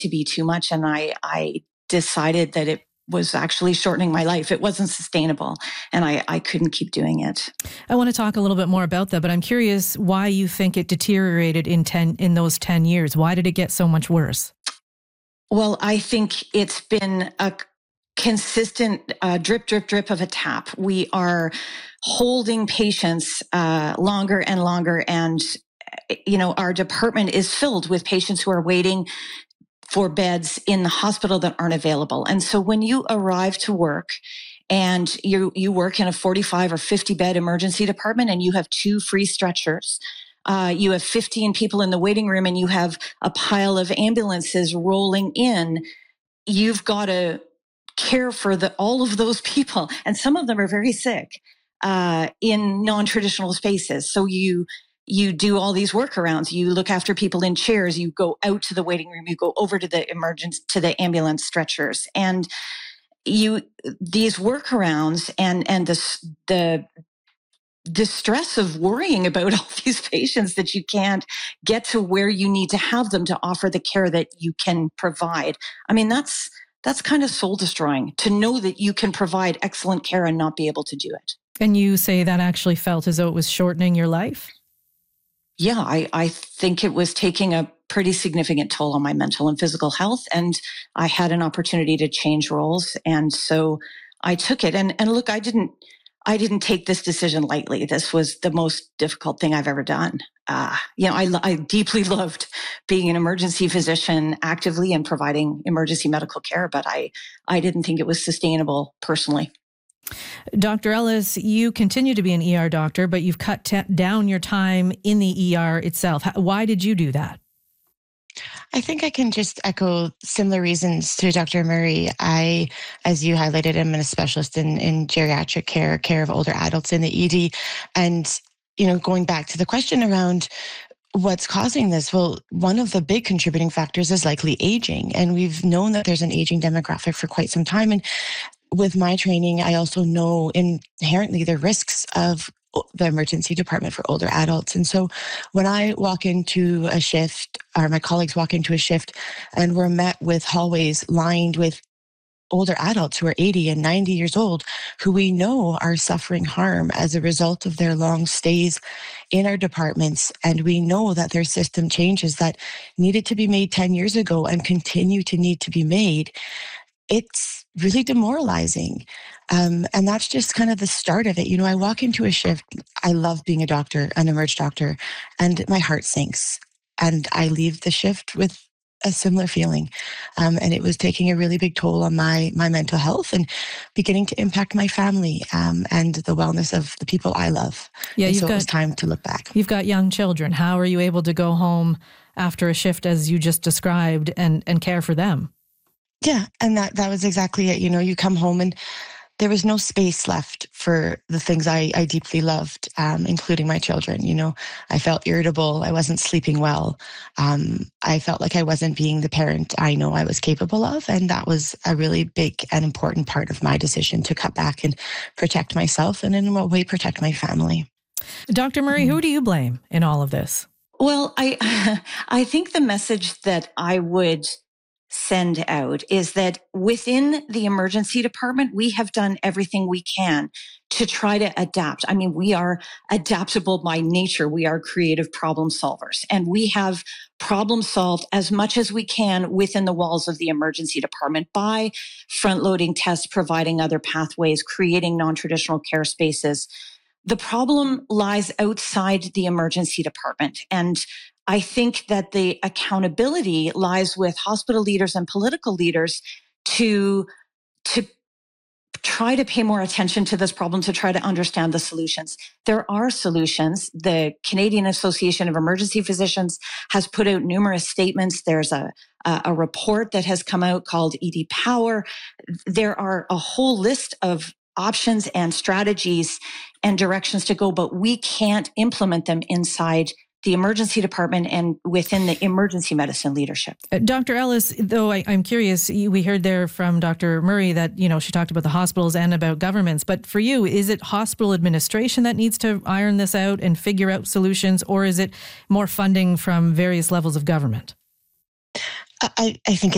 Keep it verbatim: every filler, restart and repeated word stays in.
to be too much. And I, I decided that it was actually shortening my life. It wasn't sustainable, and I, I couldn't keep doing it. I want to talk a little bit more about that, but I'm curious why you think it deteriorated in ten in those ten years. Why did it get so much worse? Well, I think it's been a consistent uh, drip, drip, drip of a tap. We are holding patients uh, longer and longer, and you know, our department is filled with patients who are waiting for beds in the hospital that aren't available. And so when you arrive to work and you you work in a forty-five or fifty bed emergency department and you have two free stretchers, uh, you have fifteen people in the waiting room, and you have a pile of ambulances rolling in, you've got to care for the, all of those people. And some of them are very sick uh, in non-traditional spaces. So you You do all these workarounds. You look after people in chairs. You go out to the waiting room. You go over to the emergency, to the ambulance stretchers, and you these workarounds and and the the the stress of worrying about all these patients that you can't get to where you need to have them to offer the care that you can provide. I mean, that's that's kind of soul destroying to know that you can provide excellent care and not be able to do it. And you say that actually felt as though it was shortening your life? Yeah, I, I think it was taking a pretty significant toll on my mental and physical health. And I had an opportunity to change roles. And so I took it. And, and look, I didn't, I didn't take this decision lightly. This was the most difficult thing I've ever done. Uh, you know, I, I deeply loved being an emergency physician actively and providing emergency medical care, but I, I didn't think it was sustainable personally. Doctor Ellis, you continue to be an E R doctor, but you've cut t- down your time in the E R itself. Why did you do that? I think I can just echo similar reasons to Doctor Murray. I, as you highlighted, am a specialist in, in geriatric care, care of older adults in the E D. And, you know, going back to the question around what's causing this? Well, one of the big contributing factors is likely aging. And we've known that there's an aging demographic for quite some time. And with my training, I also know inherently the risks of the emergency department for older adults. And so when I walk into a shift, or my colleagues walk into a shift, and we're met with hallways lined with older adults who are eighty and ninety years old, who we know are suffering harm as a result of their long stays in our departments. And we know that there's system changes that needed to be made ten years ago and continue to need to be made. It's really demoralizing. Um, and that's just kind of the start of it. You know, I walk into a shift. I love being a doctor, an emerge doctor, and my heart sinks. And I leave the shift with a similar feeling. Um, and it was taking a really big toll on my my mental health and beginning to impact my family um, and the wellness of the people I love. Yeah, and you've so got, it was time to look back. You've got young children. How are you able to go home after a shift, as you just described, and, and care for them? Yeah, and that, that was exactly it. You know, you come home and there was no space left for the things I, I deeply loved, um, including my children. You know, I felt irritable. I wasn't sleeping well. Um, I felt like I wasn't being the parent I know I was capable of. And that was a really big and important part of my decision to cut back and protect myself and in a way protect my family. Doctor Murray, who do you blame in all of this? Well, I, I think the message that I would send out is that within the emergency department, we have done everything we can to try to adapt. I mean, we are adaptable by nature. We are creative problem solvers, and we have problem solved as much as we can within the walls of the emergency department by front loading tests, providing other pathways, creating non-traditional care spaces. The problem lies outside the emergency department. And I think that the accountability lies with hospital leaders and political leaders to, to try to pay more attention to this problem, to try to understand the solutions. There are solutions. The Canadian Association of Emergency Physicians has put out numerous statements. There's a, a, a report that has come out called E D Power. There are a whole list of options and strategies and directions to go, but we can't implement them inside the emergency department and within the emergency medicine leadership. Uh, Doctor Ellis, though I, I'm curious, you, we heard there from Doctor Murray that, you know, she talked about the hospitals and about governments, but for you, is it hospital administration that needs to iron this out and figure out solutions, or is it more funding from various levels of government? I, I think